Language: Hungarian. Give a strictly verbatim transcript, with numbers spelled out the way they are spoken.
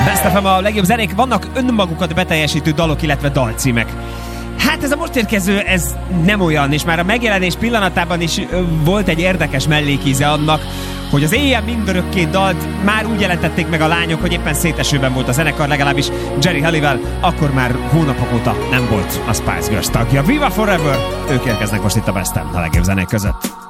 Best ef em a legjobb zenék, vannak önmagukat beteljesítő dalok, illetve dalcímek. Hát ez a most érkező, ez nem olyan, és már a megjelenés pillanatában is volt egy érdekes mellékíze annak, hogy az Éjjel mindörökké dalt már úgy jelentették meg a lányok, hogy éppen szétesőben volt a zenekar, legalábbis Jerry Halliwell akkor már hónapok óta nem volt a Spice Girls tagja. Viva Forever! Ők érkeznek most itt a Best-en a legjobb zenék között.